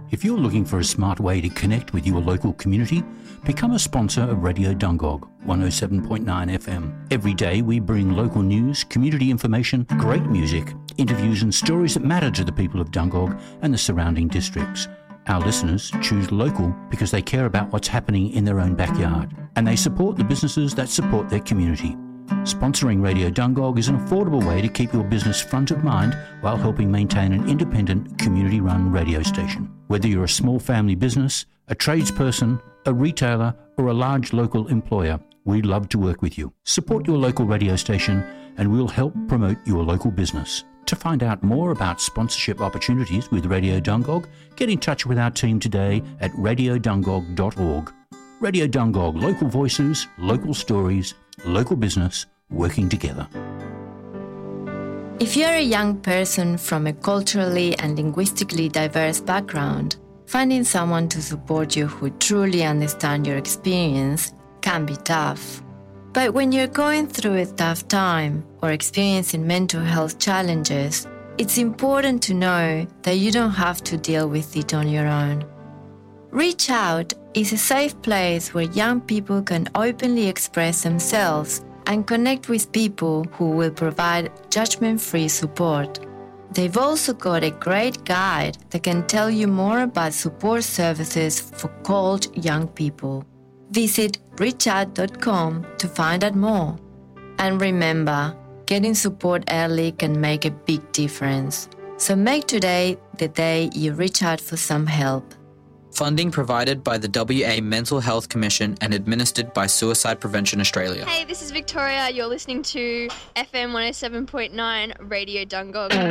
If you're looking for a smart way to connect with your local community, become a sponsor of Radio Dungog 107.9 FM. Every day we bring local news, community information, great music, interviews and stories that matter to the people of Dungog and the surrounding districts. Our listeners choose local because they care about what's happening in their own backyard, and they support the businesses that support their community. Sponsoring Radio Dungog is an affordable way to keep your business front of mind while helping maintain an independent, community-run radio station. Whether you're a small family business, a tradesperson, a retailer, or a large local employer, we'd love to work with you. Support your local radio station and we'll help promote your local business. To find out more about sponsorship opportunities with Radio Dungog, get in touch with our team today at radiodungog.org. Radio Dungog, local voices, local stories, local business, working together. If you're a young person from a culturally and linguistically diverse background, finding someone to support you who truly understands your experience can be tough. But when you're going through a tough time or experiencing mental health challenges, it's important to know that you don't have to deal with it on your own. Reach Out is a safe place where young people can openly express themselves and connect with people who will provide judgment-free support. They've also got a great guide that can tell you more about support services for called young people. Visit reachout.com to find out more. And remember, getting support early can make a big difference. So make today the day you reach out for some help. Funding provided by the WA Mental Health Commission and administered by Suicide Prevention Australia. Hey, this is Victoria. You're listening to FM 107.9 Radio Dungog.